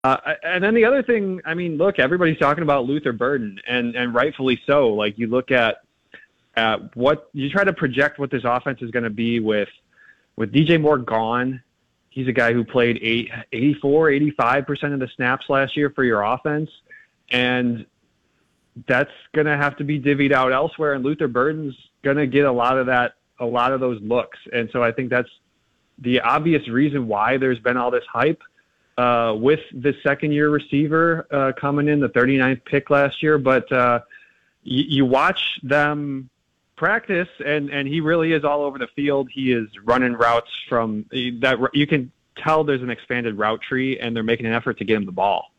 And then the other thing, I mean, look, everybody's talking about Luther Burden, and rightfully so. Like, you look at what you try to project what this offense is going to be with DJ Moore gone. He's a guy who played 85% of the snaps last year for your offense, and that's going to have to be divvied out elsewhere. And Luther Burden's going to get a lot of those looks. And so I think that's the obvious reason why there's been all this hype with the second-year receiver coming in, the 39th pick last year. But you watch them practice, and he really is all over the field. He is running routes from that. You can tell there's an expanded route tree, and they're making an effort to get him the ball.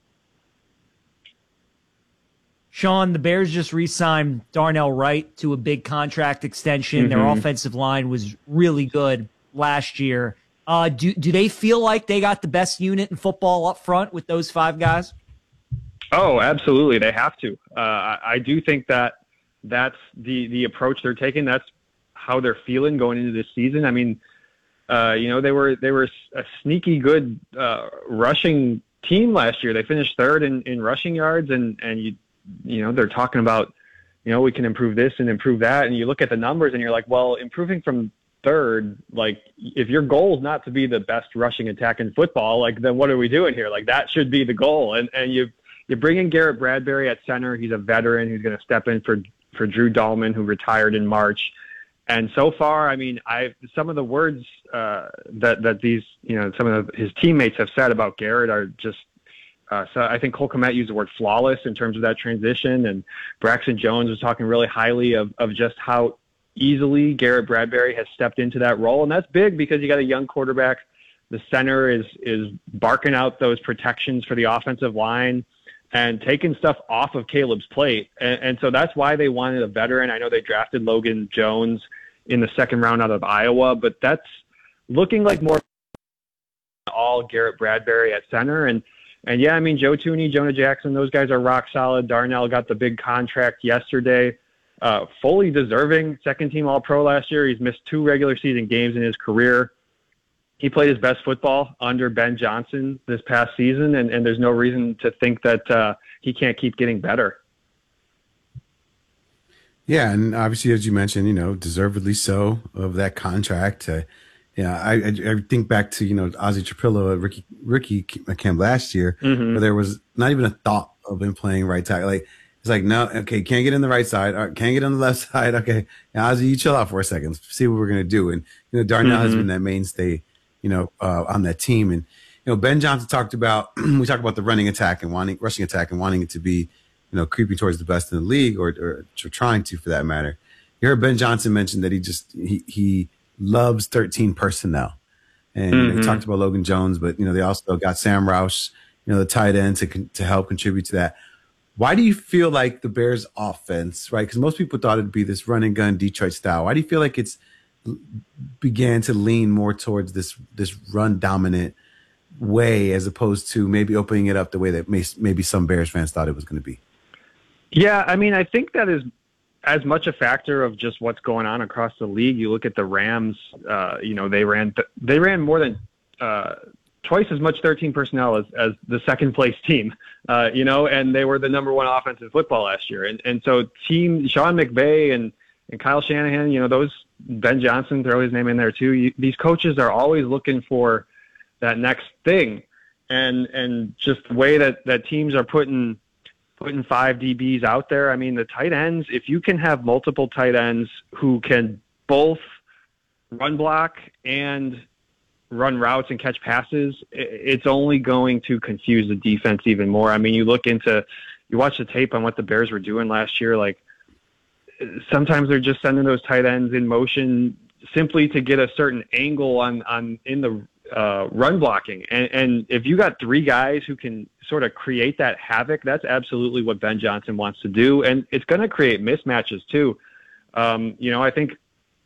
Sean, the Bears just re-signed Darnell Wright to a big contract extension. Their offensive line was really good last year. Do they feel like they got the best unit in football up front with those 5 guys? Oh, absolutely. They have to. I do think that's the approach they're taking. That's how they're feeling going into this season. I mean, they were a sneaky good rushing team last year. They finished third in rushing yards, and they're talking about, we can improve this and improve that. And you look at the numbers and you're like, well, improving from third, like, if your goal is not to be the best rushing attack in football, like, then what are we doing here? Like, that should be the goal. And you bring in Garrett Bradbury at center. He's a veteran who's going to step in for Drew Dahlman, who retired in March. And so far, I mean, some of the words that these, some of his teammates have said about Garrett are just, so I think Cole Kmet used the word flawless in terms of that transition, and Braxton Jones was talking really highly of just how easily Garrett Bradbury has stepped into that role. And that's big because you got a young quarterback. The center is barking out those protections for the offensive line and taking stuff off of Caleb's plate. And so that's why they wanted a veteran. I know they drafted Logan Jones in the second round out of Iowa, but that's looking like more all Garrett Bradbury at center. And yeah, I mean, Joe Thuney, Jonah Jackson, those guys are rock solid. Darnell got the big contract yesterday. Fully deserving second-team All-Pro last year. He's missed 2 regular season games in his career. He played his best football under Ben Johnson this past season, and there's no reason to think that he can't keep getting better. Yeah, and obviously, as you mentioned, deservedly so of that contract. I think back to, Ozzie Trapillo at rookie camp last year, where there was not even a thought of him playing right tackle. Like, it's like, no, okay, can't get in the right side. Can't get on the left side. Okay, now, Ozzie, you chill out for a second. See what we're going to do. And, Darnell has been that mainstay, on that team. And, Ben Johnson talked about, we talked about the rushing attack and wanting it to be, creeping towards the best in the league or trying to, for that matter. You heard Ben Johnson mention that he loves 13 personnel. And they talked about Logan Jones, but, they also got Sam Roush, the tight end to help contribute to that. Why do you feel like the Bears offense, right? Because most people thought it'd be this run and gun Detroit style. Why do you feel like it's began to lean more towards this run dominant way as opposed to maybe opening it up the way that maybe some Bears fans thought it was going to be? Yeah, I mean, I think that is as much a factor of just what's going on across the league. You look at the Rams, they ran more than twice as much 13 personnel as the second place team, and they were the number 1 offense in football last year. And so team Sean McVay and Kyle Shanahan, those Ben Johnson, throw his name in there too. These coaches are always looking for that next thing. And just the way that teams are putting 5 DBs out there. I mean, the tight ends, if you can have multiple tight ends who can both run block and run routes and catch passes, it's only going to confuse the defense even more. I mean, you watch the tape on what the Bears were doing last year. Like, sometimes they're just sending those tight ends in motion simply to get a certain angle in the run blocking. And if you got 3 guys who can sort of create that havoc, that's absolutely what Ben Johnson wants to do. And it's going to create mismatches too. I think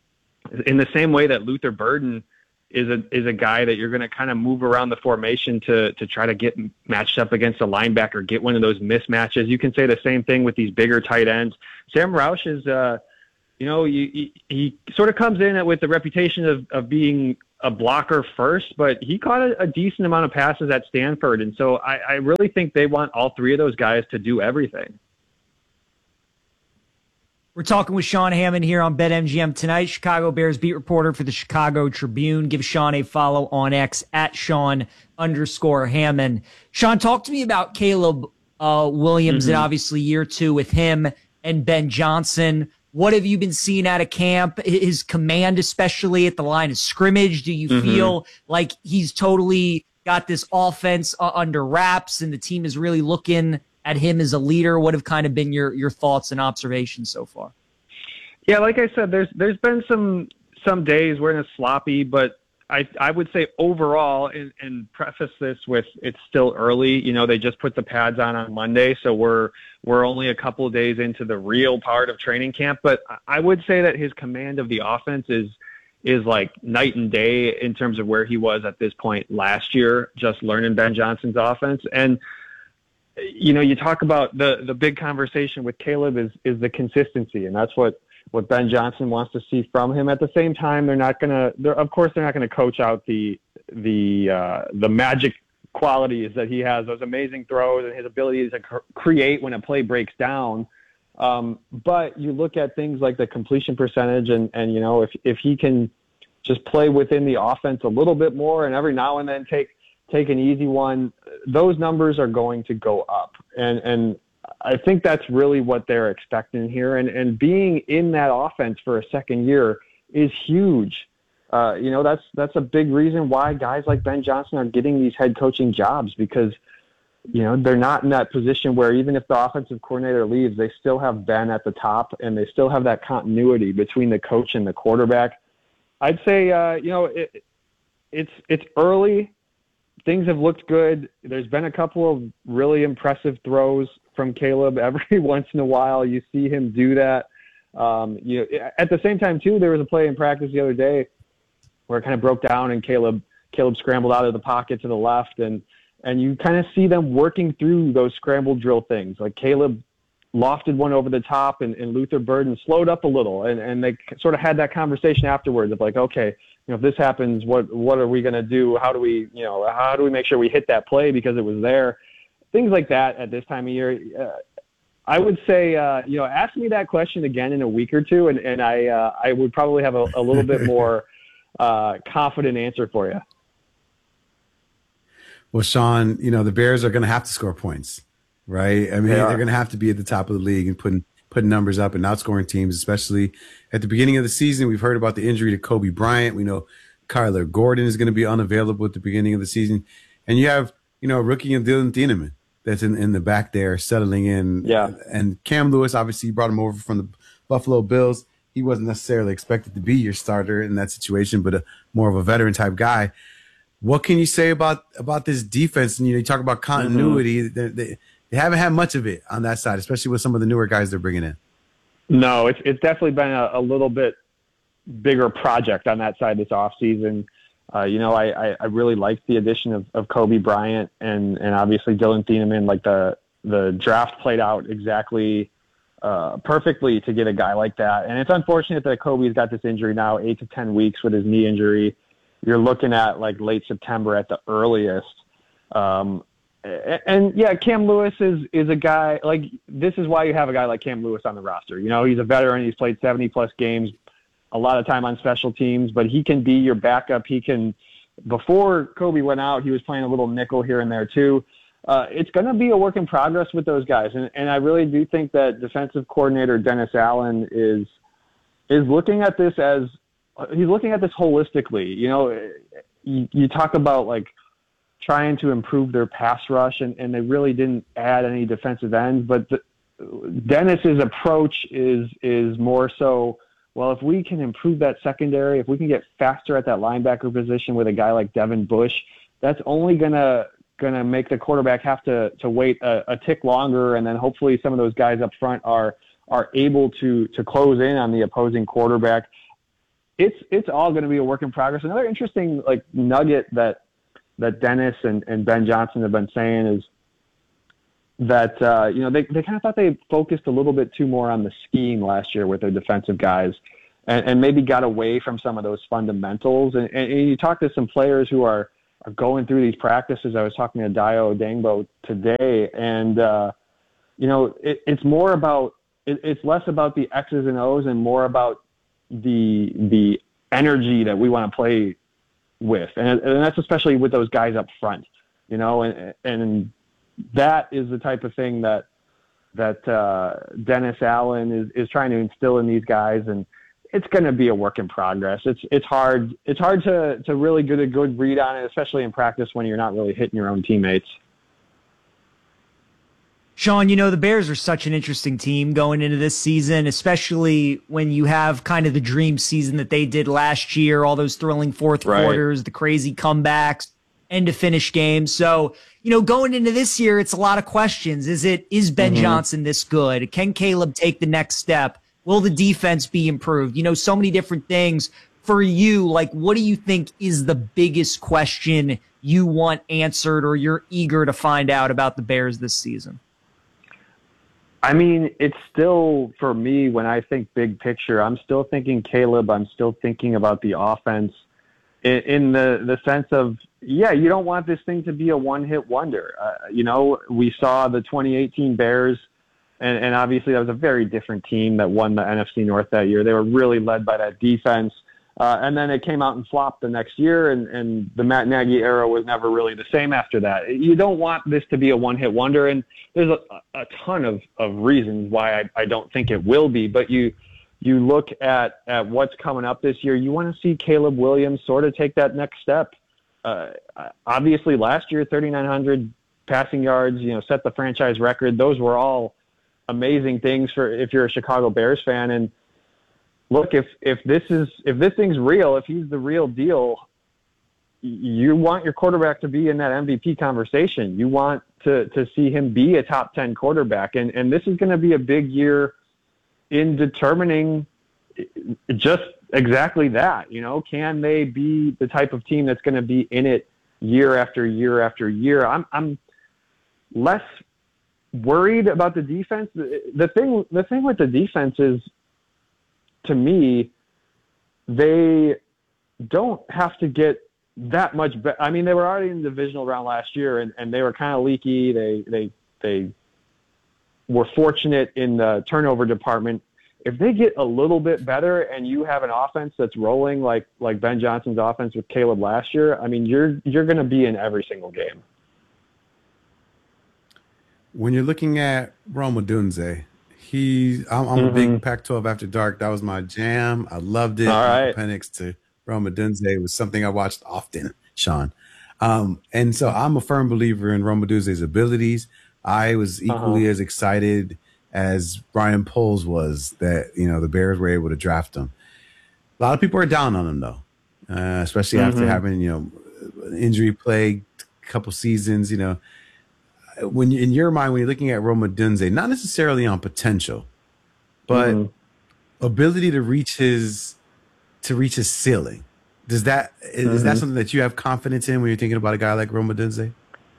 in the same way that Luther Burden is a guy that you're going to kind of move around the formation to try to get matched up against a linebacker, get one of those mismatches. You can say the same thing with these bigger tight ends. Sam Roush is, he sort of comes in with the reputation of being a blocker first, but he caught a decent amount of passes at Stanford. And so I really think they want all three of those guys to do everything. We're talking with Sean Hammond here on BetMGM tonight, Chicago Bears beat reporter for the Chicago Tribune. Give Sean a follow on X at Sean_Hammond. Sean, talk to me about Caleb Williams and obviously year 2 with him and Ben Johnson. What have you been seeing out of camp? His command, especially at the line of scrimmage. Do you feel like he's totally got this offense under wraps and the team is really looking at him as a leader? What have kind of been your thoughts and observations so far? Yeah, like I said, there's been some days where it's sloppy, but I would say overall, and preface this with it's still early. You know, they just put the pads on Monday, so we're only a couple of days into the real part of training camp. But I would say that his command of the offense is like night and day in terms of where he was at this point last year, just learning Ben Johnson's offense. And you know, you talk about the big conversation with Caleb is the consistency, and that's what Ben Johnson wants to see from him. At the same time, they're not going to coach out the magic qualities that he has, those amazing throws and his ability to create when a play breaks down. But you look at things like the completion percentage and you know, if he can just play within the offense a little bit more and every now and then take an easy one, those numbers are going to go up. And I think that's really what they're expecting here. And being in that offense for a second year is huge. You know, that's a big reason why guys like Ben Johnson are getting these head coaching jobs, because, you know, they're not in that position where even if the offensive coordinator leaves, they still have Ben at the top and they still have that continuity between the coach and the quarterback. I'd say, you know, it's early. Things have looked good. There's been a couple of really impressive throws from Caleb. Every once in a while, you see him do that. You know, at the same time, too, there was a play in practice the other day where it kind of broke down and Caleb scrambled out of the pocket to the left, and you kind of see them working through those scramble drill things. Like Caleb lofted one over the top, and Luther Burden slowed up a little, and they sort of had that conversation afterwards of like, okay, you know, if this happens, what are we going to do? How do we make sure we hit that play because it was there? Things like that at this time of year. I would say, you know, ask me that question again in a week or two, and I would probably have a little bit more confident answer for you. Well, Sean, you know, the Bears are going to have to score points, right? I mean, they're going to have to be at the top of the league and putting numbers up and outscoring teams, especially at the beginning of the season. We've heard about the injury to Kobe Bryant. We know Kyler Gordon is going to be unavailable at the beginning of the season. And you have, you know, rookie and Dylan Thieneman that's in the back there settling in. Yeah. And Cam Lewis, obviously, you brought him over from the Buffalo Bills. He wasn't necessarily expected to be your starter in that situation, but more of a veteran type guy. What can you say about this defense? And, you know, you talk about continuity. They haven't had much of it on that side, especially with some of the newer guys they're bringing in. No, it's definitely been a little bit bigger project on that side this offseason. You know, I really liked the addition of Kobe Bryant and obviously Dylan Thieneman. Like the draft played out exactly perfectly to get a guy like that. And it's unfortunate that Kobe's got this injury now, 8 to 10 weeks with his knee injury. You're looking at like late September at the earliest. And yeah, Cam Lewis is a guy, like, this is why you have a guy like Cam Lewis on the roster. You know, he's a veteran. He's played 70-plus games, a lot of time on special teams, but he can be your backup. He can, before Kobe went out, he was playing a little nickel here and there too. It's going to be a work in progress with those guys. And I really do think that defensive coordinator Dennis Allen is looking at this holistically. You know, you talk about like trying to improve their pass rush, and they really didn't add any defensive ends. But Dennis's approach is more so, well, if we can improve that secondary, if we can get faster at that linebacker position with a guy like Devin Bush, that's only gonna make the quarterback have to wait a tick longer, and then hopefully some of those guys up front are able to close in on the opposing quarterback. It's all going to be a work in progress. Another interesting like nugget that Dennis and Ben Johnson have been saying is that, you know, they kind of thought they focused a little bit too more on the scheme last year with their defensive guys. and maybe got away from some of those fundamentals. And you talk to some players who are going through these practices. I was talking to Dio Dangbo today, and it's more about it's less about the X's and O's and more about the energy that we want to play with, and that's especially with those guys up front, and that is the type of thing that Dennis Allen is trying to instill in these guys, and it's going to be a work in progress. It's hard to really get a good read on it, especially in practice when you're not really hitting your own teammates. Sean, the Bears are such an interesting team going into this season, especially when you have kind of the dream season that they did last year, all those thrilling fourth quarters, the crazy comebacks, end to finish games. So, going into this year, it's a lot of questions. Is Ben Johnson this good? Can Caleb take the next step? Will the defense be improved? So many different things. For you, what do you think is the biggest question you want answered or you're eager to find out about the Bears this season? I mean, it's still, for me, when I think big picture, I'm still thinking Caleb. I'm still thinking about the offense in the sense of, you don't want this thing to be a one-hit wonder. We saw the 2018 Bears, and obviously that was a very different team that won the NFC North that year. They were really led by that defense. And then it came out and flopped the next year, and the Matt Nagy era was never really the same after that. You don't want this to be a one-hit wonder, and there's a ton of reasons why I don't think it will be. But you look at what's coming up this year, you want to see Caleb Williams sort of take that next step. Obviously, last year, 3,900 passing yards, set the franchise record. Those were all amazing things for if you're a Chicago Bears fan. And look, if this thing's real, if he's the real deal, you want your quarterback to be in that MVP conversation. You want to see him be a top 10 quarterback. And this is going to be a big year in determining just exactly that. Can they be the type of team that's going to be in it year after year after year? I'm less worried about the defense. The thing with the defense is, to me, they don't have to get that much better. I mean, they were already in the divisional round last year, and they were kind of leaky. They were fortunate in the turnover department. If they get a little bit better and you have an offense that's rolling like Ben Johnson's offense with Caleb last year, I mean, you're going to be in every single game. When you're looking at Rome Odunze, I'm a big Pac-12 After Dark. That was my jam. I loved it. All right. Penix to Rome Odunze was something I watched often, Sean. And so I'm a firm believer in Rome Odunze's abilities. I was equally as excited as Ryan Poles was that, the Bears were able to draft him. A lot of people are down on him, though, especially after having, injury plagued couple seasons, When in your mind, when you're looking at Rome Odunze, not necessarily on potential, but ability to reach his ceiling, is that something that you have confidence in when you're thinking about a guy like Rome Odunze?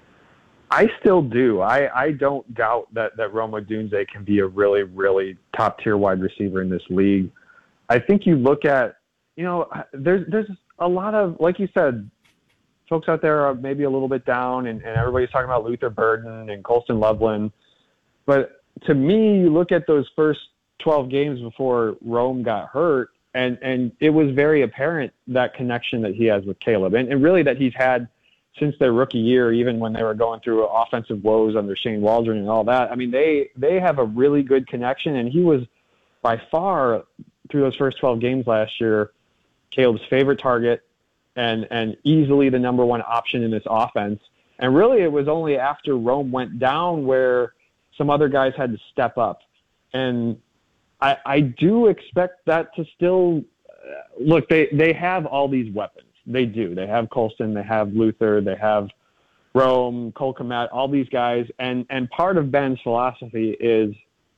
I still do. I don't doubt that Rome Odunze can be a really, really top tier wide receiver in this league. I think you look at, there's a lot of, like you said, folks out there are maybe a little bit down, and everybody's talking about Luther Burden and Colston Loveland. But to me, you look at those first 12 games before Rome got hurt, and it was very apparent that connection that he has with Caleb, and really that he's had since their rookie year, even when they were going through offensive woes under Shane Waldron and all that. I mean, they have a really good connection, and he was by far, through those first 12 games last year, Caleb's favorite target, and easily the number one option in this offense. And really it was only after Rome went down where some other guys had to step up. And I do expect that to still look, they have all these weapons. They do. They have Colston, they have Luther, they have Rome, Cole Kmet, all these guys. And part of Ben's philosophy is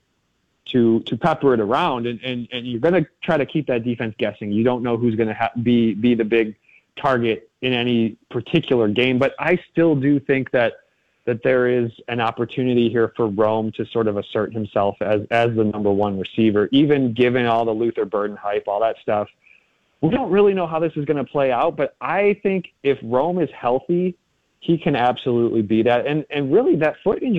to pepper it around, and you're going to try to keep that defense guessing. You don't know who's going to be the big target in any particular game. But I still do think that that there is an opportunity here for Rome to sort of assert himself as the number one receiver, even given all the Luther Burden hype, all that stuff. We don't really know how this is going to play out, but I think if Rome is healthy, he can absolutely be that. And really, that foot injury